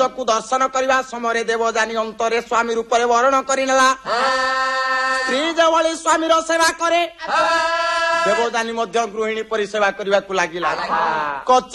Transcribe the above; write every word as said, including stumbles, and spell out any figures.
ତାକୁ ଦର୍ଶନ କରିବା ସମୟରେ ଦେବଯାନୀ ଅନ୍ତରେ ସ୍ୱାମୀ ରୂପରେ ବରଣ କରିନେଲା। ସ୍ତ୍ରୀ ଯେଭଳି ସ୍ୱାମୀର ସେବା କରେ ଦେବଯାନୀ ମଧ୍ୟ ଗୃହିଣୀ ପରି ସେବା କରିବାକୁ ଲାଗିଲା।